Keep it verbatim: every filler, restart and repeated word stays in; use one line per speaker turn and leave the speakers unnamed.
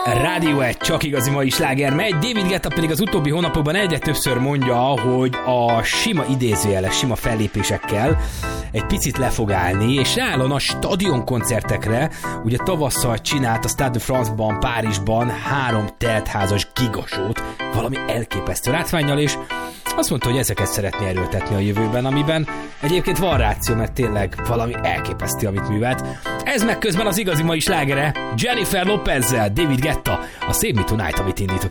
Rádió egy csak igazi mai sláger megy. David Guetta pedig az utóbbi hónapokban egyre többször mondja, hogy a sima idézőjeles, sima fellépésekkel egy picit le fog állni, és ráállon a stadionkoncertekre. Ugye tavasszal csinált a Stade de France-ban, Párizsban három teltházas gigasót, valami elképesztő látvánnyal, és azt mondta, hogy ezeket szeretné erőltetni a jövőben, amiben egyébként van ráció, mert tényleg valami elképesztő, amit művelt. Ez meg közben az igazi mai slágere Jennifer Lopezzel, David Guetta, a Save Me Tonight, amit indítok